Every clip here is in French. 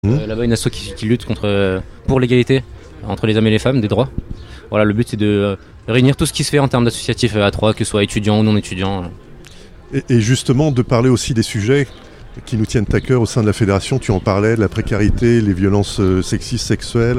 Là-bas, une asso qui lutte pour l'égalité entre les hommes et les femmes, des droits. Voilà, le but c'est de réunir tout ce qui se fait en termes d'associatifs à Troyes, que ce soit étudiants ou non étudiants. Et justement, de parler aussi des sujets qui nous tiennent à cœur au sein de la fédération. Tu en parlais, de la précarité, les violences sexistes, sexuelles,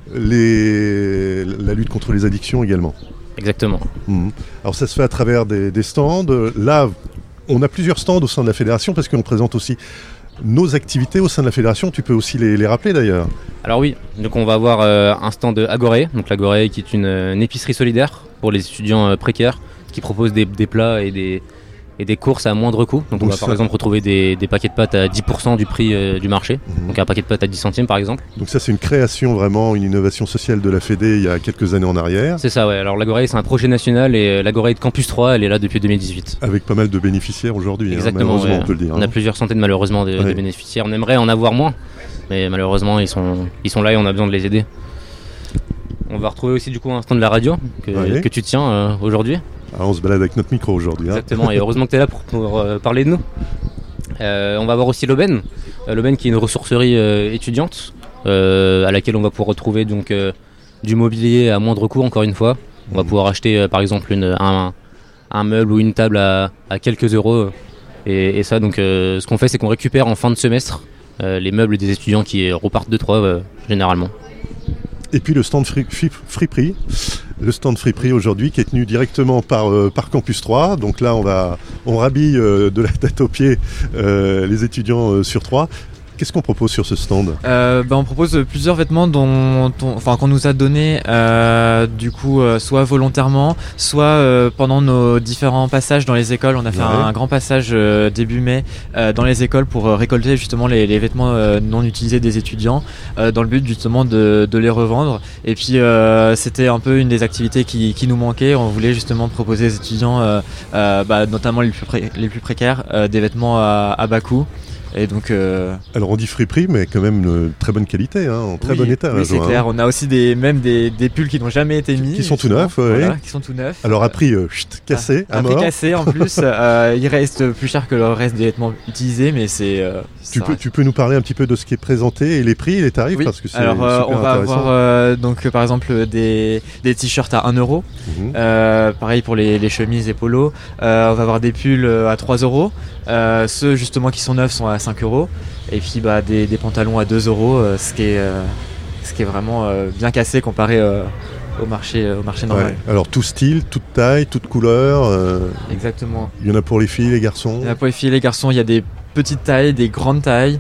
la lutte contre les addictions également. Exactement. Alors ça se fait à travers des stands. Là, on a plusieurs stands au sein de la fédération parce qu'on présente aussi nos activités au sein de la fédération. Tu peux aussi les rappeler d'ailleurs. Alors oui, donc on va avoir un stand Agoré, donc l'Agoré qui est une épicerie solidaire pour les étudiants précaires qui propose des plats et des courses à moindre coût. Donc on va par exemple retrouver des paquets de pâtes à 10% du prix du marché. Donc un paquet de pâtes à 10 centimes par exemple. Donc ça c'est une création vraiment, une innovation sociale de la Fédé il y a quelques années en arrière. C'est ça, ouais. Alors l'Agoré c'est un projet national et l'Agoré de Campus 3 elle est là depuis 2018. Avec pas mal de bénéficiaires aujourd'hui. Exactement, malheureusement ouais. On peut le dire. On a plusieurs centaines malheureusement de bénéficiaires. On aimerait en avoir moins, mais malheureusement ils sont là et on a besoin de les aider. On va retrouver aussi du coup un stand de la radio que tu tiens aujourd'hui. Ah, on se balade avec notre micro aujourd'hui. Exactement, et heureusement que tu es là pour parler de nous. On va voir aussi l'Aubaine. L'Aubaine qui est une ressourcerie étudiante à laquelle on va pouvoir retrouver donc, du mobilier à moindre coût encore une fois. On va pouvoir acheter par exemple un meuble ou une table à quelques euros. Et ça, donc, ce qu'on fait c'est qu'on récupère en fin de semestre les meubles des étudiants qui repartent de Troyes généralement. Et puis le stand Friperie. Le stand Friperie aujourd'hui qui est tenu directement par Campus 3. Donc là on rhabille de la tête aux pieds les étudiants sur Troyes. Qu'est-ce qu'on propose sur ce stand ? On propose plusieurs vêtements qu'on nous a donnés soit volontairement, soit pendant nos différents passages dans les écoles. On a fait un grand passage début mai dans les écoles pour récolter justement les vêtements non utilisés des étudiants dans le but justement de les revendre. Et puis c'était un peu une des activités qui nous manquait. On voulait justement proposer aux étudiants, notamment les plus précaires, des vêtements à bas coût. Et donc, alors on dit friperie, mais quand même une très bonne qualité, en très bon état. Oui, c'est clair. On a aussi des pulls qui n'ont jamais été mis. Qui sont tout neufs, qui sont tout neufs. Alors à prix cassé, à mort. Prix cassé en plus. Il reste plus cher que le reste des vêtements utilisés, mais c'est. Tu peux nous parler un petit peu de ce qui est présenté et les prix et les tarifs parce que c'est alors, super on va intéressant. avoir par exemple des t-shirts à 1 euro. Pareil pour les chemises et polos. On va avoir des pulls à 3 euros. Ceux justement qui sont neufs sont à 5 euros. Et puis des pantalons à 2 euros, ce qui est vraiment bien cassé comparé au marché normal. Ouais. Alors tout style, toute taille, toute couleur. Exactement. Il y en a pour les filles, les garçons. Il y en a pour les filles et les garçons. Il y a des petites tailles, des grandes tailles.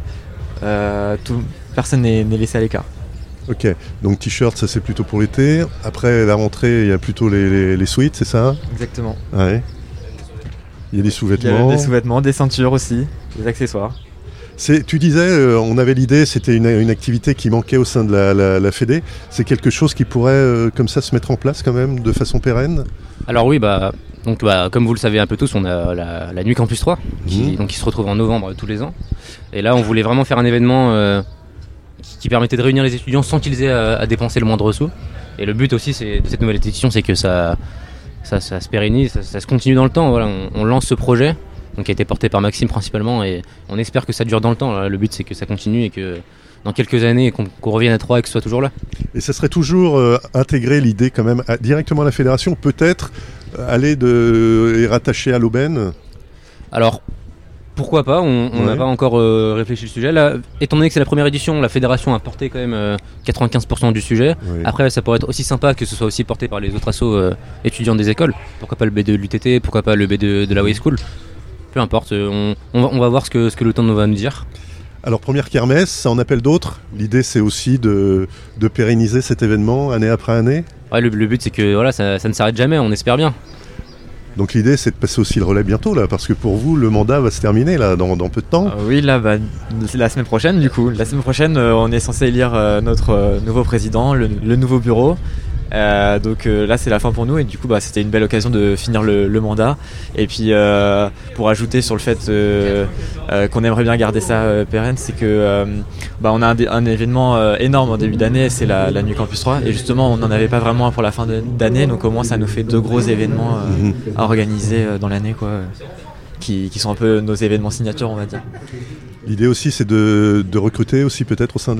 Personne n'est laissé à l'écart. Ok, donc t-shirt, ça c'est plutôt pour l'été. Après la rentrée, il y a plutôt les sweats, c'est ça ? Exactement. Ouais. Il y a des sous-vêtements. Il y a des sous-vêtements, des ceintures aussi, des accessoires. Tu disais, on avait l'idée, c'était une activité qui manquait au sein de la Fédé. C'est quelque chose qui pourrait comme ça se mettre en place quand même de façon pérenne ? Alors oui, comme vous le savez un peu tous, on a la Nuit Campus 3 qui se retrouve en novembre tous les ans. Et là, on voulait vraiment faire un événement qui permettait de réunir les étudiants sans qu'ils aient à dépenser le moindre sou. Et le but aussi de cette nouvelle édition, c'est que ça se pérennise, ça se continue dans le temps. Voilà, on lance ce projet, donc qui a été porté par Maxime principalement, et on espère que ça dure dans le temps. Là, le but c'est que ça continue et que dans quelques années qu'on revienne à Troyes et que ce soit toujours là. Et ça serait toujours intégrer l'idée quand même directement à la fédération, peut-être aller et rattacher à l'Aubaine. Alors pourquoi pas, on n'a pas encore réfléchi le sujet. Là, étant donné que c'est la première édition, la fédération a porté quand même 95% du sujet. Oui. Après, ça pourrait être aussi sympa que ce soit aussi porté par les autres assos étudiants des écoles. Pourquoi pas le B2 de l'UTT, pourquoi pas le B2 de la Way School. Peu importe, on va voir ce que le temps va nous dire. Alors première kermesse, ça en appelle d'autres. L'idée c'est aussi de pérenniser cet événement année après année. Ouais, le but c'est que ça ne s'arrête jamais, on espère bien. Donc l'idée c'est de passer aussi le relais bientôt là, parce que pour vous le mandat va se terminer là dans peu de temps. Oui, là c'est la semaine prochaine du coup. La semaine prochaine on est censé élire notre nouveau président, le nouveau bureau. Donc là c'est la fin pour nous et du coup c'était une belle occasion de finir le mandat et puis pour ajouter sur le fait qu'on aimerait bien garder ça pérenne, c'est que on a un événement énorme en début d'année, c'est la Nuit Campus 3 et justement on n'en avait pas vraiment un pour la fin d'année, donc au moins ça nous fait 2 gros événements à organiser dans l'année quoi. qui sont un peu nos événements signatures, on va dire. L'idée aussi, c'est de recruter aussi peut-être au sein de